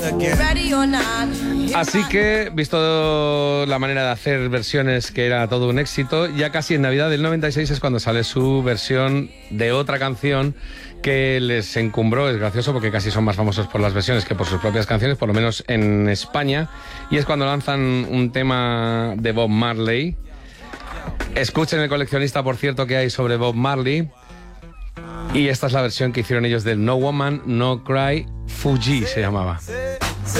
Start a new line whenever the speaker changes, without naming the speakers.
Así que, visto la manera de hacer versiones que era todo un éxito, ya casi en Navidad del 96 es cuando sale su versión de otra canción que les encumbró. Es gracioso porque casi son más famosos por las versiones que por sus propias canciones, por lo menos en España, y es cuando lanzan un tema de Bob Marley. Escuchen El coleccionista, por cierto, que hay sobre Bob Marley. Y esta es la versión que hicieron ellos del No Woman, No Cry, Fuji se llamaba.